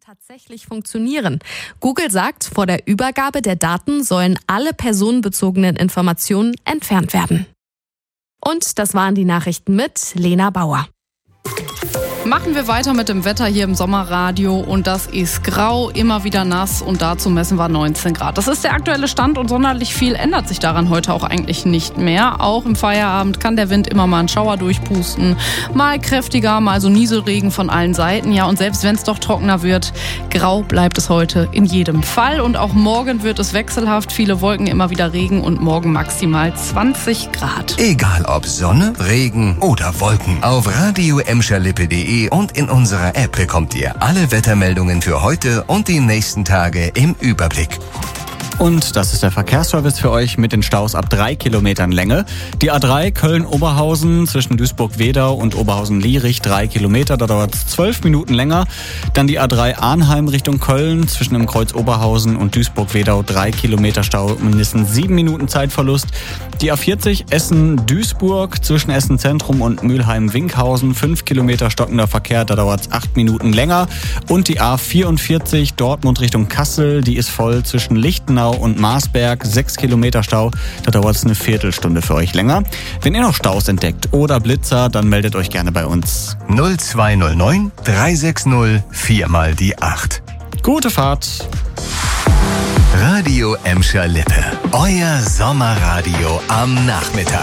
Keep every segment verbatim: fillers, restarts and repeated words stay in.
tatsächlich funktionieren. Google sagt, vor der Übergabe der Daten sollen alle personenbezogenen Informationen entfernt werden. Und das waren die Nachrichten mit Lena Bauer. Machen wir weiter mit dem Wetter hier im Sommerradio und das ist grau, immer wieder nass und dazu messen wir neunzehn Grad. Das ist der aktuelle Stand und sonderlich viel ändert sich daran heute auch eigentlich nicht mehr. Auch im Feierabend kann der Wind immer mal einen Schauer durchpusten, mal kräftiger, mal so Nieselregen von allen Seiten. Ja, und selbst wenn es doch trockener wird, grau bleibt es heute in jedem Fall und auch morgen wird es wechselhaft, viele Wolken, immer wieder Regen und morgen maximal zwanzig Grad. Egal ob Sonne, Regen oder Wolken, auf radio emscher lippe punkt de und in unserer App bekommt ihr alle Wettermeldungen für heute und die nächsten Tage im Überblick. Und das ist der Verkehrsservice für euch mit den Staus ab drei Kilometern Länge. Die A drei Köln-Oberhausen zwischen Duisburg-Wedau und Oberhausen-Lierich drei Kilometer, da dauert es zwölf Minuten länger. Dann die A drei Arnheim Richtung Köln zwischen dem Kreuz Oberhausen und Duisburg-Wedau drei Kilometer Stau, mindestens sieben Minuten Zeitverlust. Die A vierzig Essen-Duisburg zwischen Essen-Zentrum und Mülheim-Winkhausen fünf Kilometer stockender Verkehr, da dauert es acht Minuten länger. Und die A vierundvierzig Dortmund Richtung Kassel, die ist voll zwischen Lichtenau und Marsberg, sechs Kilometer Stau, da dauert es eine Viertelstunde für euch länger. Wenn ihr noch Staus entdeckt oder Blitzer, dann meldet euch gerne bei uns. null zwei null neun drei sechs null vier mal die acht. Gute Fahrt! Radio Emscher Lippe, euer Sommerradio am Nachmittag.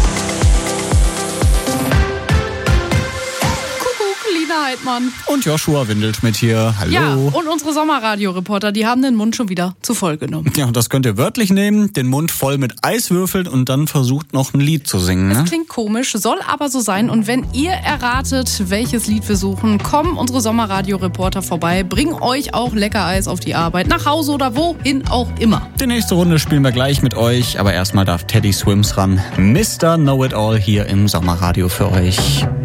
Heidmann. Und Joshua Windelschmidt hier. Hallo. Ja, und unsere Sommerradio-Reporter, die haben den Mund schon wieder zu voll genommen. Ja, und das könnt ihr wörtlich nehmen, den Mund voll mit Eiswürfeln und dann versucht noch ein Lied zu singen. Ne? Das klingt komisch, soll aber so sein. Und wenn ihr erratet, welches Lied wir suchen, kommen unsere Sommerradio-Reporter vorbei, bringen euch auch Leckereis auf die Arbeit, nach Hause oder wohin auch immer. Die nächste Runde spielen wir gleich mit euch, aber erstmal darf Teddy Swims ran. Mister Know-It-All hier im Sommerradio für euch.